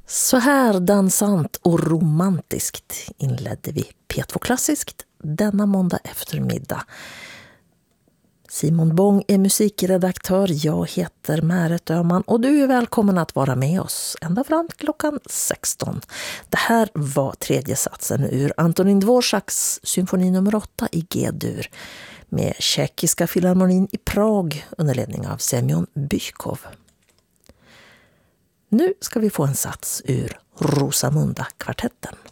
Så här dansant och romantiskt inledde vi P2 Klassiskt denna måndag eftermiddag. Simon Bång är musikredaktör, jag heter Märet Öhman och du är välkommen att vara med oss ända fram till klockan 16. Det här var tredje satsen ur Antonín Dvořáks symfoni nummer 8 i G-dur med Tjeckiska filharmonin i Prag under ledning av Semyon Bychkov. Nu ska vi få en sats ur Rosamunda-kvartetten.